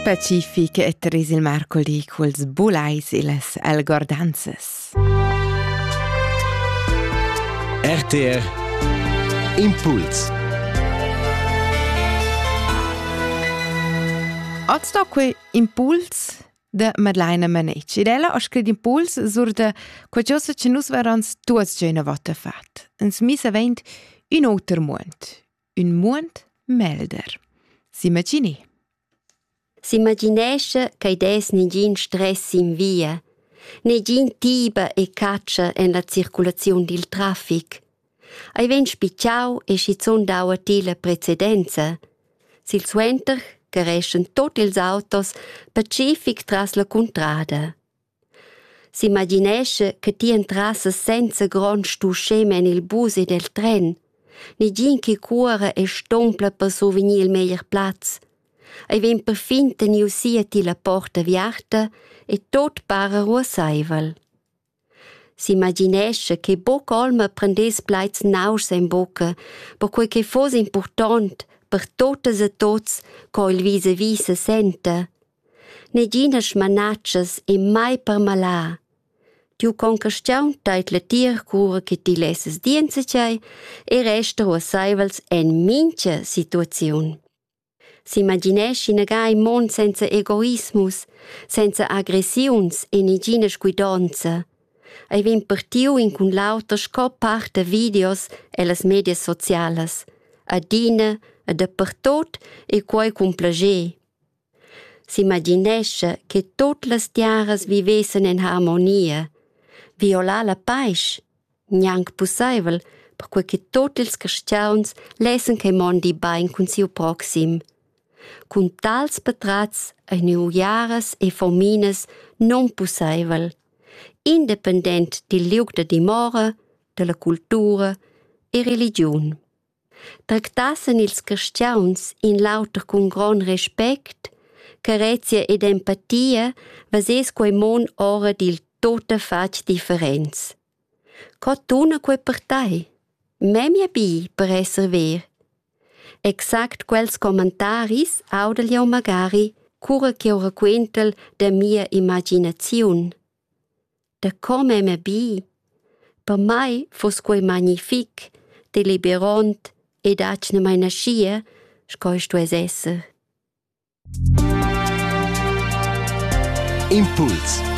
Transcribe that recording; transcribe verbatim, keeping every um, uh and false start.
Pacific e Teres il mercoledì culs bulais e las algordanzas. R T R Impuls. Oggi sto qui Impuls de Madeleine Manetsch. Ed ella ha scritto Impuls sur de qualcosa che nus varans tuas gene vote fat. Ens mis avent un auter mond. Un mond melder. S'imagini. S'imaginescha che des negin stress in via, negin tiba e caccia en la circolazione del traffic. Ai ven spicciau e schizon daua tila precedenza. Sil suenter che reschen tot ils autos pacific tras la contrada. S'imaginescha che ti entrassas senza grand stuscem en il bus e del tren, negin che cuora e stompla per sovenir il meglier plaz. Ei ven per fin teniu sia ti la porta viarta e tot para ruasaivel. S'imaginescha che bo colma prendes plaiz naus in bocca, per quel che fos important per totes e tots co il vis-a-vis se senta. Negina schmanatschas e mai per malà. Tiu concastiaun tait la tir cura che ti lesses dienze tgei e resta ruasaivels en mincha situaziun. S'imaginesci nagai mon senza egoismus, senza aggressiuns e negina sguidanza. Ei ven partiu in cun lauter scop parte videos e las medias socialas, a dina, a dappertot e quai cun plager. S'imaginesce che tot las tiaras vivesen in harmonia, viola la paisch, nianc possibel, per quei che tot ils cristians lesen che mondi bain cun siu proxim. Cun tals patrats a neujaras e famines non possibel, independent del liug de dimora, de la cultura e religion. Tractassen ils cristians in lauter cun gran respect, carezia ed empatia, vases quei mon ora dil tota fac differenz. Co tuna quei partai? Memia bi per esser ver. Exact quels commentaris audelia magari cura che ora quentel da mia immaginaziun. Da come me bi, per mai fos quei magnific, deliberant ed acne mai nascia, scoist tu es esser. Impuls.